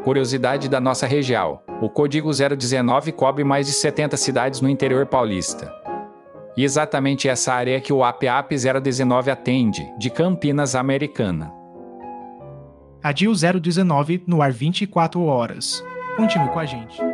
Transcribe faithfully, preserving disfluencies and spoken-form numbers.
Curiosidade da nossa região: o código zero dezenove cobre mais de setenta cidades no interior paulista. E exatamente essa área que o A P A P zero dezenove atende, de Campinas Americana. A D I U zero dezenove no ar vinte e quatro horas. Continue com a gente.